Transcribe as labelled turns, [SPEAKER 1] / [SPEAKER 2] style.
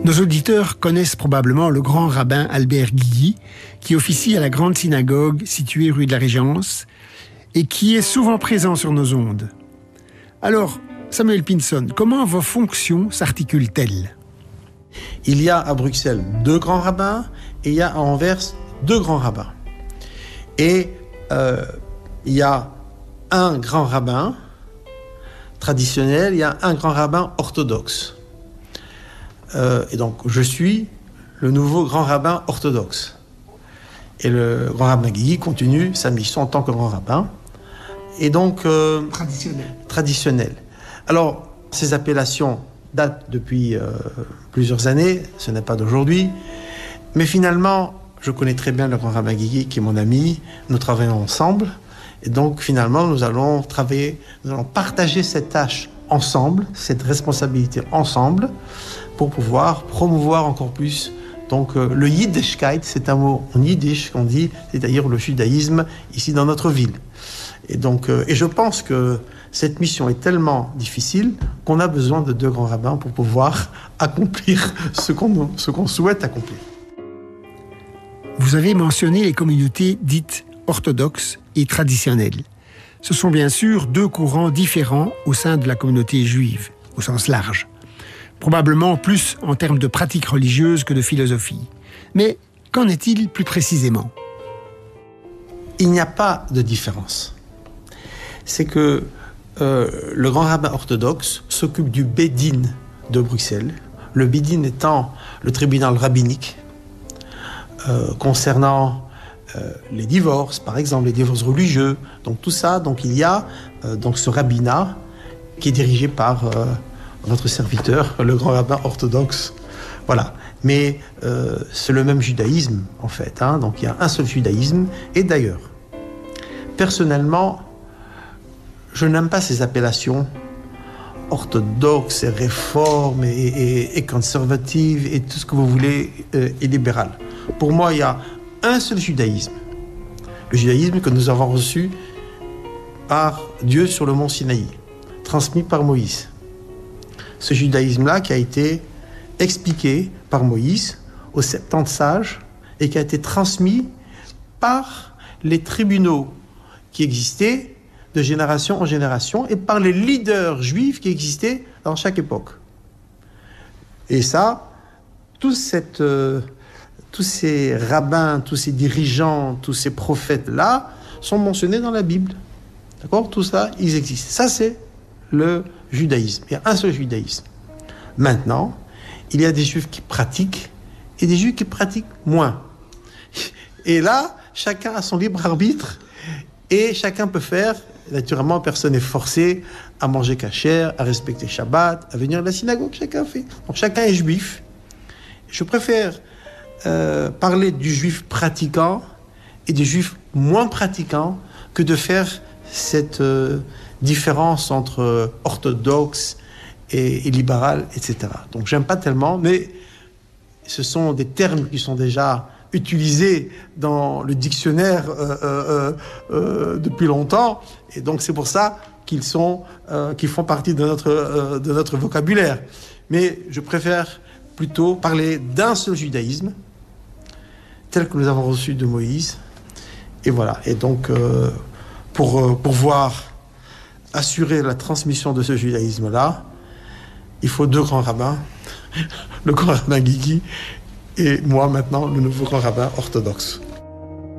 [SPEAKER 1] Nos auditeurs connaissent probablement le grand rabbin Albert Guigui, qui officie à la grande synagogue située rue de la Régence et qui est souvent présent sur nos ondes. Alors, Samuel Pinson, comment vos fonctions s'articulent-elles ?
[SPEAKER 2] Il y a à Bruxelles 2 grands rabbins et il y a à Anvers 2 grands rabbins. Et il y a un grand rabbin traditionnel, il y a un grand rabbin orthodoxe. Et donc, je suis le nouveau grand rabbin orthodoxe. Et le grand rabbin Guigui continue sa mission en tant que grand rabbin. Et donc... Traditionnel. Alors, ces appellations datent depuis plusieurs années, ce n'est pas d'aujourd'hui. Mais finalement, je connais très bien le grand rabbin Guigui, qui est mon ami. Nous travaillons ensemble. Et donc, finalement, nous allons partager cette tâche ensemble, cette responsabilité ensemble, pour pouvoir promouvoir encore plus donc, le Yiddishkeit, c'est un mot en yiddish qu'on dit, c'est-à-dire le judaïsme ici dans notre ville. Et donc, et je pense que cette mission est tellement difficile qu'on a besoin de 2 grands rabbins pour pouvoir accomplir ce qu'on souhaite accomplir.
[SPEAKER 1] Vous avez mentionné les communautés dites orthodoxes et traditionnelles. Ce sont bien sûr 2 courants différents au sein de la communauté juive, au sens large. Probablement plus en termes de pratiques religieuses que de philosophie. Mais qu'en est-il plus précisément ?
[SPEAKER 2] Il n'y a pas de différence. C'est que le grand rabbin orthodoxe s'occupe du Bédin de Bruxelles, le Bédin étant le tribunal rabbinique concernant les divorces, par exemple, les divorces religieux, donc tout ça. Donc il y a donc ce rabbinat qui est dirigé par notre serviteur, le grand rabbin orthodoxe. Voilà. Mais c'est le même judaïsme, en fait. Donc il y a un seul judaïsme. Et d'ailleurs, personnellement, je n'aime pas ces appellations orthodoxes et réformes et conservatives et tout ce que vous voulez et libéral. Pour moi, il y a un seul judaïsme. Le judaïsme que nous avons reçu par Dieu sur le mont Sinaï, transmis par Moïse. Ce judaïsme-là qui a été expliqué par Moïse aux 70 sages et qui a été transmis par les tribunaux qui existaient de génération en génération et par les leaders juifs qui existaient dans chaque époque. Et ça, tous ces rabbins, tous ces dirigeants, tous ces prophètes-là sont mentionnés dans la Bible. D'accord ? Tout ça, ils existent. Ça, c'est le judaïsme. Il y a un seul judaïsme. Maintenant, il y a des juifs qui pratiquent et des juifs qui pratiquent moins. Et là, chacun a son libre arbitre et chacun peut faire. Naturellement, personne n'est forcé à manger kasher, à respecter Shabbat, à venir à la synagogue. Chacun fait. Donc, chacun est juif. Je préfère parler du juif pratiquant et du juif moins pratiquant que de faire cette différence entre orthodoxe et libéral, etc. Donc, j'aime pas tellement, mais ce sont des termes qui sont déjà utilisés dans le dictionnaire depuis longtemps, et donc c'est pour ça qu'ils font partie de notre vocabulaire. Mais je préfère plutôt parler d'un seul judaïsme, tel que nous avons reçu de Moïse, et voilà. Et donc, pour pouvoir assurer la transmission de ce judaïsme-là, il faut 2 grands rabbins, le grand rabbin Guigui et moi maintenant, le nouveau grand rabbin orthodoxe.